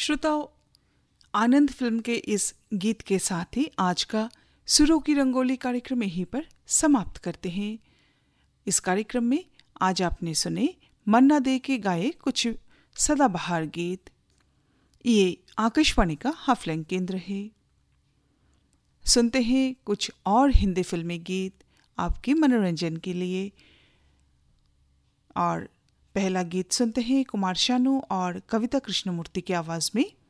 श्रोताओं, आनंद फिल्म के इस गीत के साथ ही आज का सुरों की रंगोली कार्यक्रम यहीं पर समाप्त करते हैं। इस कार्यक्रम में आज आपने सुने मन्ना दे के गाए कुछ सदाबहार गीत। ये आकाशवाणी का हाफलैंग केंद्र है। सुनते हैं कुछ और हिंदी फिल्मी गीत आपके मनोरंजन के लिए। और पहला गीत सुनते हैं कुमार शानू और कविता कृष्णमूर्ति की आवाज में।